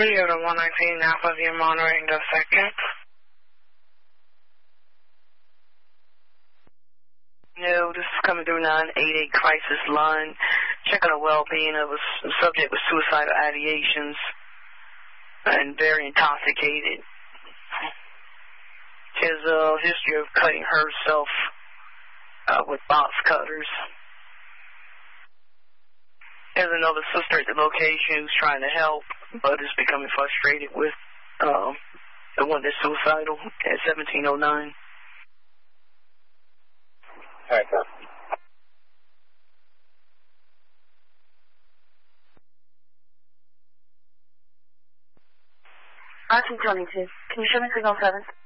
Leo to 119 Alpha via monitoring the second. No, this is coming through 988 crisis line. Check on the well-being of a subject with suicidal ideations and very intoxicated. She has a history of cutting herself with box cutters. There's another sister at the location who's trying to help, but is becoming frustrated with the one that's suicidal at 1709. All right, sir. RT22. Can you show me signal 7?